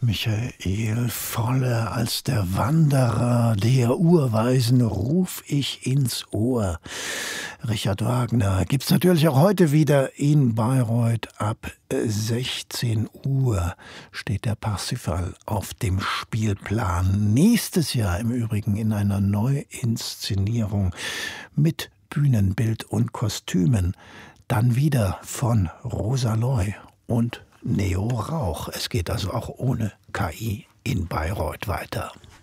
Michael Volle als der Wanderer der Urweisen ruf ich ins Ohr. Richard Wagner gibt's natürlich auch heute wieder in Bayreuth. Ab 16 Uhr steht der Parsifal auf dem Spielplan. Nächstes Jahr im Übrigen in einer Neuinszenierung mit Bühnenbild und Kostümen. Dann wieder von Rosa Loy und Neo Rauch. Es geht also auch ohne KI in Bayreuth weiter.